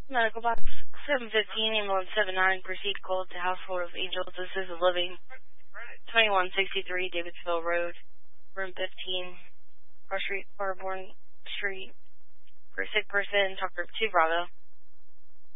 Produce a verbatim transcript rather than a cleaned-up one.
Medical box seven fifteen, ambulance seven nine, proceed call to Household of Angels, Assisted Living, twenty-one sixty-three, Davidsville Road, room fifteen, Bar Street, Barbourne Street, for a sick person, talk group two Bravo.